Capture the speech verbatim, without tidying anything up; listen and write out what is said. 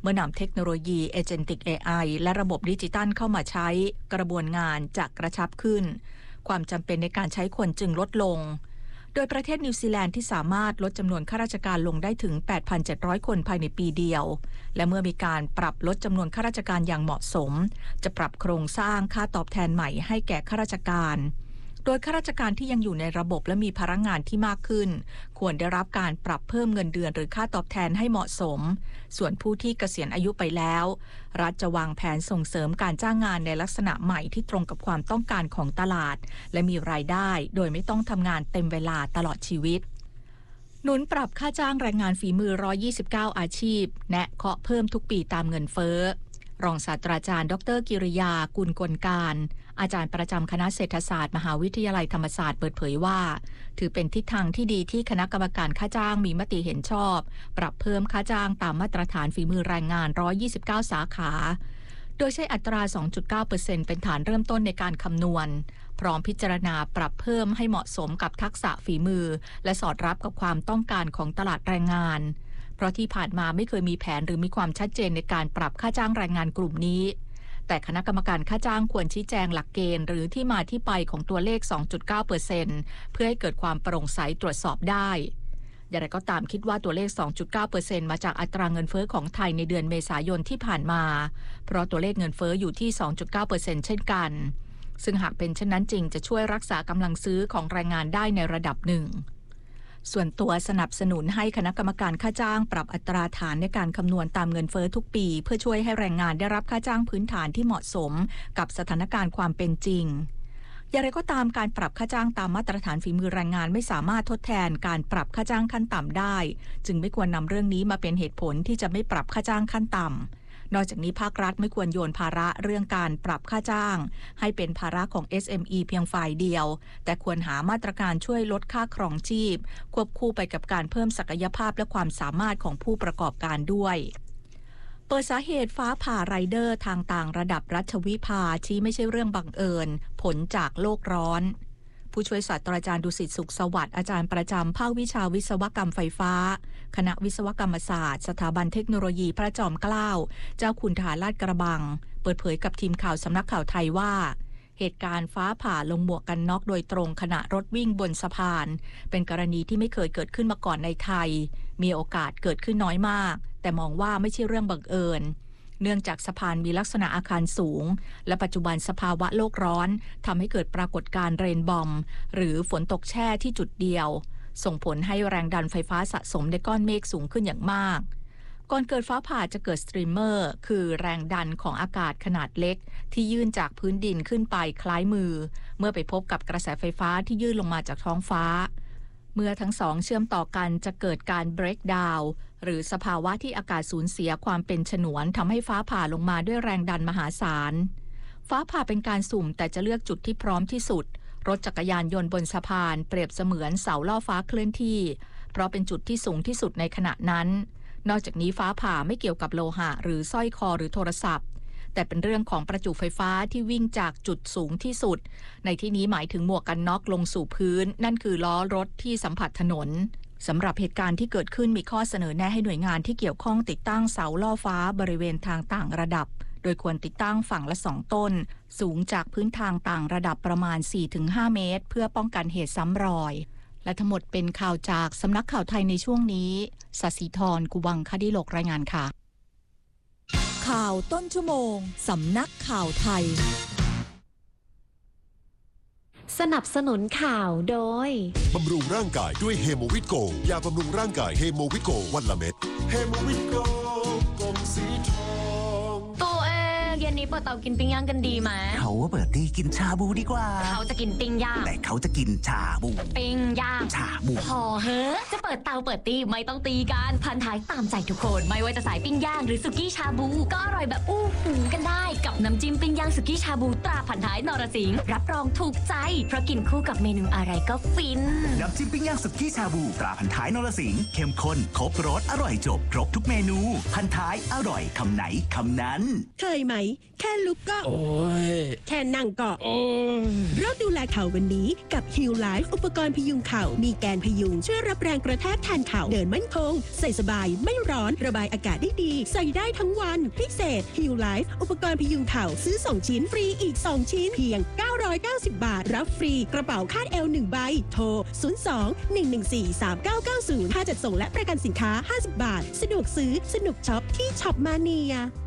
มื่อนำเทคโนโลยี Agentic เอ ไอ และระบบดิจิตัลเข้ามาใช้กระบวนงานจะกระชับขึ้นความจำเป็นในการใช้คนจึงลดลงโดยประเทศนิวซีแลนด์ที่สามารถลดจำนวนข้าราชการลงได้ถึง แปดพันเจ็ดร้อย คนภายในปีเดียวและเมื่อมีการปรับลดจำนวนข้าราชการอย่างเหมาะสมจะปรับโครงสร้างค่าตอบแทนใหม่ให้แก่ข้าราชการโดยข้าราชการที่ยังอยู่ในระบบและมีพนักงานที่มากขึ้นควรได้รับการปรับเพิ่มเงินเดือนหรือค่าตอบแทนให้เหมาะสมส่วนผู้ที่เกษียณอายุไปแล้วรัฐจะวางแผนส่งเสริมการจ้างงานในลักษณะใหม่ที่ตรงกับความต้องการของตลาดและมีรายได้โดยไม่ต้องทำงานเต็มเวลาตลอดชีวิตหนุนปรับค่าจ้างแรงงานฝีมือหนึ่งร้อยยี่สิบเก้าอาชีพแนะเคาะเพิ่มทุกปีตามเงินเฟ้อรองศาสตราจารย์ดรกิริยากุลกลการอาจารย์ประจำคณะเศรษฐศาสตร์มหาวิทยาลัยธรรมศาสตร์เปิดเผยว่าถือเป็นทิศทางที่ดีที่คณะกรรมการค่าจ้างมีมติเห็นชอบปรับเพิ่มค่าจ้างตามมาตรฐานฝีมือแรงงานหนึ่งร้อยยี่สิบเก้าสาขาโดยใช้อัตรา สองจุดเก้าเปอร์เซ็นต์ เป็นฐานเริ่มต้นในการคำนวณพร้อมพิจารณาปรับเพิ่มให้เหมาะสมกับทักษะฝีมือและสอดรับกับความต้องการของตลาดแรงงานเพราะที่ผ่านมาไม่เคยมีแผนหรือมีความชัดเจนในการปรับค่าจ้างแรงงานกลุ่มนี้แต่คณะกรรมการค่าจ้างควรชี้แจงหลักเกณฑ์หรือที่มาที่ไปของตัวเลข สองจุดเก้าเปอร์เซ็นต์ เพื่อให้เกิดความโปร่งใสตรวจสอบได้อย่างไรก็ตามคิดว่าตัวเลข สองจุดเก้าเปอร์เซ็นต์ มาจากอัตราเงินเฟ้อของไทยในเดือนเมษายนที่ผ่านมาเพราะตัวเลขเงินเฟ้ออยู่ที่ สองจุดเก้าเปอร์เซ็นต์ เช่นกันซึ่งหากเป็นเช่นนั้นจริงจะช่วยรักษากำลังซื้อของแรงงานได้ในระดับหนึ่งส่วนตัวสนับสนุนให้คณะกรรมการค่าจ้างปรับอัตราฐานในการคำนวณตามเงินเฟ้อทุกปีเพื่อช่วยให้แรงงานได้รับค่าจ้างพื้นฐานที่เหมาะสมกับสถานการณ์ความเป็นจริงอย่างไรก็ตามการปรับค่าจ้างตามมาตรฐานฝีมือแรงงานไม่สามารถทดแทนการปรับค่าจ้างขั้นต่ำได้จึงไม่ควรนำเรื่องนี้มาเป็นเหตุผลที่จะไม่ปรับค่าจ้างขั้นต่ำนอกจากนี้ภาครัฐไม่ควรโยนภาระเรื่องการปรับค่าจ้างให้เป็นภาระของ เอส เอ็ม อี เพียงฝ่ายเดียวแต่ควรหามาตรการช่วยลดค่าครองชีพควบคู่ไปกับการเพิ่มศักยภาพและความสามารถของผู้ประกอบการด้วยเปิดสาเหตุฟ้าผ่าไรเดอร์ทางต่างระดับรัชวิภาชี้ไม่ใช่เรื่องบังเอิญผลจากโลกร้อนผู้ช่วยศาสตราจารย์ดุสิตสุขสวัสดิ์อาจารย์ประจำภาควิชาวิศวกรรมไฟฟ้าคณะวิศวกรรมศาสตร์สถาบันเทคโนโลยีพระจอมเกล้าเจ้าคุณทหารลาดกระบังเปิดเผยกับทีมข่าวสำนักข่าวไทยว่าเหตุการณ์ฟ้าผ่าลงหมวกกันน็อกโดยตรงขณะรถวิ่งบนสะพานเป็นกรณีที่ไม่เคยเกิดขึ้นมาก่อนในไทยมีโอกาสเกิดขึ้นน้อยมากแต่มองว่าไม่ใช่เรื่องบังเอิญเนื่องจากสะพานมีลักษณะอาคารสูงและปัจจุบันสภาวะโลกร้อนทำให้เกิดปรากฏการณ์เรนบอมหรือฝนตกแช่ที่จุดเดียวส่งผลให้แรงดันไฟฟ้าสะสมในก้อนเมฆสูงขึ้นอย่างมากก่อนเกิดฟ้าผ่าจะเกิดสตรีมเมอร์คือแรงดันของอากาศขนาดเล็กที่ยื่นจากพื้นดินขึ้นไปคล้ายมือเมื่อไปพบกับกระแสไฟฟ้าที่ยื่นลงมาจากท้องฟ้าเมื่อทั้งสองเชื่อมต่อกันจะเกิดการ break down หรือสภาวะที่อากาศสูญเสียความเป็นฉนวนทำให้ฟ้าผ่าลงมาด้วยแรงดันมหาศาลฟ้าผ่าเป็นการสุ่มแต่จะเลือกจุดที่พร้อมที่สุดรถจักรยานยนต์บนสะพานเปรียบเสมือนเสาล่อฟ้าเคลื่อนที่เพราะเป็นจุดที่สูงที่สุดในขณะนั้นนอกจากนี้ฟ้าผ่าไม่เกี่ยวกับโลหะหรือสร้อยคอหรือโทรศัพท์แต่เป็นเรื่องของประจุไฟฟ้าที่วิ่งจากจุดสูงที่สุดในที่นี้หมายถึงหมวกกันน็อกลงสู่พื้นนั่นคือล้อรถที่สัมผัสถนนสำหรับเหตุการณ์ที่เกิดขึ้นมีข้อเสนอแนะให้หน่วยงานที่เกี่ยวข้องติดตั้งเสาล่อฟ้าบริเวณทางต่างระดับโดยควรติดตั้งฝั่งละสองต้นสูงจากพื้นทางต่างระดับประมาณ สี่ถึงห้า เมตรเพื่อป้องกันเหตุซ้ำรอยและทั้งหมดเป็นข่าวจากสำนักข่าวไทยในช่วงนี้ศศิธร กุวังคดิโลกรายงานค่ะข่าวต้นชั่วโมงสำนักข่าวไทยสนับสนุนข่าวโดยบำรุงร่างกายด้วยเฮโมวิตโกยาบำรุงร่างกายเฮโมวิตโกวันละเม็ดเฮโมวิตโกกลมสีทองตัวเองเย็นนี้เปิดเตากินปิ้งย่างกันดีไหมเขาว่าเปิดตีกินชาบูดีกว่าเขาจะกินปิ้งย่างแต่เขาจะกินชาบูปิ้งย่างชาบูพอเฮ้อจะเปิดเตาเปิดตีไม่ต้องตีกันพันท้ายตามใจทุกคนไม่ว่าจะสายปิ้งย่างหรือสุกี้ชาบูก็อร่อยแบบอู้หูกันได้กับน้ำจิ้มปิ้งย่างสุกี้ชาบูตราพันท้ายนรสิงห์รับรองถูกใจเพราะกินคู่กับเมนูอะไรก็ฟินน้ำจิ้มปิ้งย่างสุกี้ชาบูตราพันท้ายนรสิงห์เข้มข้นครบรสอร่อยจบครบทุกเมนูพันท้ายอร่อยคำไหนคำนั้นเคยไหมแค่ลุกก็โอ้ยแค่นั่งก็โอ้ยเริ่มดูแลเข่าวันนี้กับ Heal Life อุปกรณ์พยุงเข่ามีแกนพยุงช่วยรับแรงกระแทกแทนเข่าเดินมั่นคงใส่สบายไม่ร้อนระบายอากาศได้ดีใส่ได้ทั้งวันพิเศษ Heal Life อุปกรณ์พยุงเข่าซื้อสองชิ้นฟรีอีกสองชิ้นเพียงเก้าร้อยเก้าสิบบาทรับฟรีกระเป๋าคาดเอวหนึ่งใบโทรศูนย์ สอง หนึ่ง หนึ่ง สี่ สาม เก้า เก้า ศูนย์ค่าจัดส่งและประกันสินค้าห้าสิบบาทสะดวกซื้อสนุกช็อปที่ช็อปมาเนีย